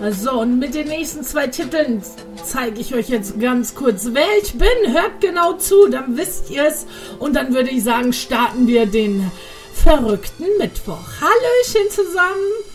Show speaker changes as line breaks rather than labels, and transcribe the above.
So, und mit den nächsten 2 Titeln zeige ich euch jetzt ganz kurz, wer ich bin. Hört genau zu, dann wisst ihr es. Und dann würde ich sagen, starten wir den verrückten Mittwoch. Hallöchen zusammen.